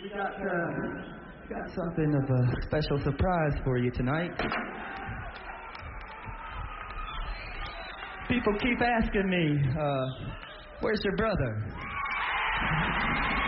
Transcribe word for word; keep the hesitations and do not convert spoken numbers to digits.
We got, uh, got something of a special surprise for you tonight. People keep asking me, uh, where's your brother?